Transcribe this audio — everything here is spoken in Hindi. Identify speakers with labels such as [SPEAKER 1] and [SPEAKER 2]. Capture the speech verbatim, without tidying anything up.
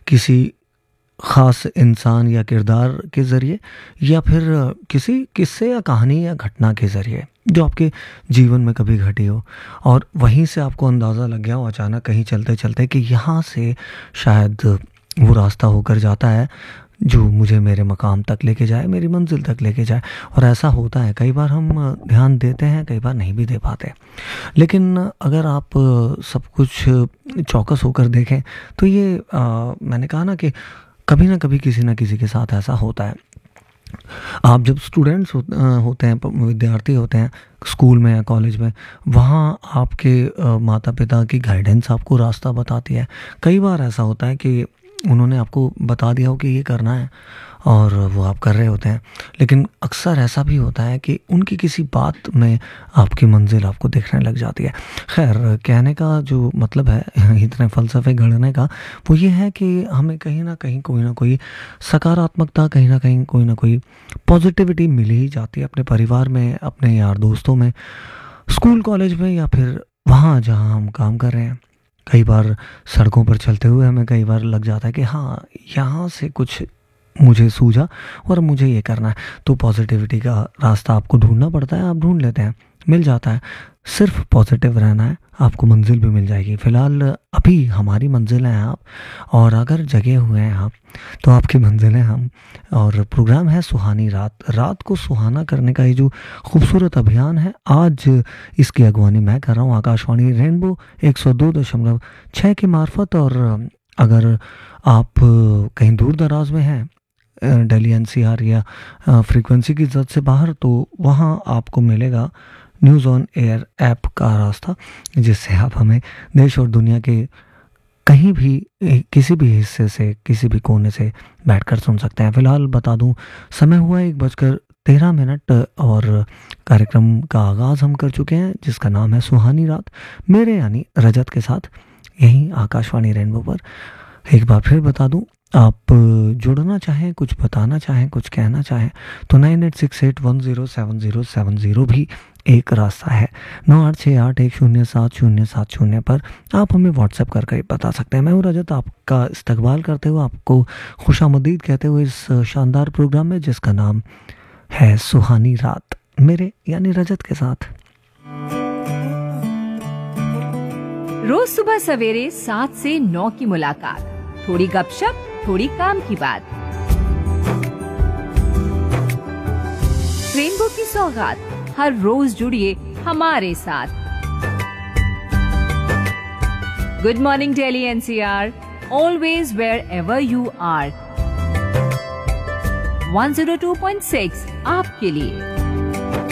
[SPEAKER 1] किसी ख़ास इंसान या किरदार के ज़रिए, या फिर किसी किस्से या कहानी या घटना के ज़रिए जो आपके जीवन में कभी घटी हो, और वहीं से आपको अंदाज़ा लग गया हो अचानक कहीं चलते चलते कि यहाँ से शायद वो रास्ता होकर जाता है जो मुझे मेरे मकाम तक लेके जाए, मेरी मंजिल तक लेके जाए। और ऐसा होता है, कई बार हम ध्यान देते हैं, कई बार नहीं भी दे पाते। लेकिन अगर आप सब कुछ चौकस होकर देखें तो ये आ, मैंने कहा ना कि कभी ना कभी किसी ना किसी के साथ ऐसा होता है। आप जब स्टूडेंट्स हो, होते हैं, विद्यार्थी होते हैं स्कूल में या कॉलेज में, वहाँ आपके आ, माता पिता की गाइडेंस आपको रास्ता बताती है। कई बार ऐसा होता है कि उन्होंने आपको बता दिया हो कि ये करना है और वो आप कर रहे होते हैं, लेकिन अक्सर ऐसा भी होता है कि उनकी किसी बात में आपकी मंजिल आपको दिखने लग जाती है। खैर, कहने का जो मतलब है इतने फ़लसफ़े गढ़ने का, वो ये है कि हमें कहीं ना कहीं कोई ना कोई सकारात्मकता, कहीं ना कहीं कोई ना कोई पॉजिटिविटी मिल ही जाती है अपने परिवार में, अपने यार दोस्तों में, स्कूल कॉलेज में, या फिर वहाँ जहाँ हम काम कर रहे हैं। कई बार सड़कों पर चलते हुए हमें कई बार लग जाता है कि हाँ, यहाँ से कुछ मुझे सूझा और मुझे ये करना है। तो पॉजिटिविटी का रास्ता आपको ढूंढना पड़ता है, आप ढूंढ लेते हैं, मिल जाता है। सिर्फ पॉजिटिव रहना है, आपको मंजिल भी मिल जाएगी। फ़िलहाल अभी हमारी मंजिल हैं आप, और अगर जगे हुए हैं आप तो आपकी मंजिल है हम। और प्रोग्राम है सुहानी रात। रात को सुहाना करने का ये जो खूबसूरत अभियान है, आज इसकी अगवानी मैं कर रहा हूँ आकाशवाणी रेनबो एक सौ दो दशमलव छः के मार्फत। और अगर आप कहीं दूर दराज में हैं, दिल्ली एन सी आर या फ्रीक्वेंसी की जद से बाहर, तो वहाँ आपको मिलेगा न्यूज़ ऑन एयर ऐप का रास्ता, जिससे आप हमें देश और दुनिया के कहीं भी, किसी भी हिस्से से, किसी भी कोने से बैठकर सुन सकते हैं। फ़िलहाल बता दूं, समय हुआ एक बजकर तेरह मिनट और कार्यक्रम का आगाज़ हम कर चुके हैं, जिसका नाम है सुहानी रात, मेरे यानी रजत के साथ, यहीं आकाशवाणी रेनबो पर। एक बार फिर बता दूं, आप जुड़ना चाहें, कुछ बताना चाहें, कुछ कहना चाहें, तो nine eight six eight one zero seven zero seven zero भी एक रास्ता है। नौ आठ छः आठ एक शून्य सात शून्य सात शून्य पर आप हमें व्हाट्सएप करके बता सकते हैं। मैं हूँ रजत, आपका इस्तकबाल करते हुए, आपको खुशामदीद कहते हुए इस शानदार प्रोग्राम में, जिसका नाम है सुहानी रात, मेरे यानी रजत के साथ।
[SPEAKER 2] रोज सुबह सवेरे सात से नौ की मुलाकात, थोड़ी गपशप, थोड़ी काम की बात, रेनबो की सौगात, हर रोज जुड़िए हमारे साथ। Good morning Delhi N C R, always wear ever you are. One zero two point six आपके लिए।